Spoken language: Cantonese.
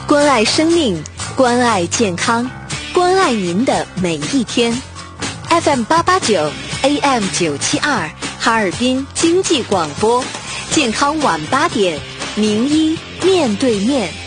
关爱生命，关爱健康，关爱您的每一天。FM 889 AM 972，哈尔滨经济广播，健康晚8点，名医面对面。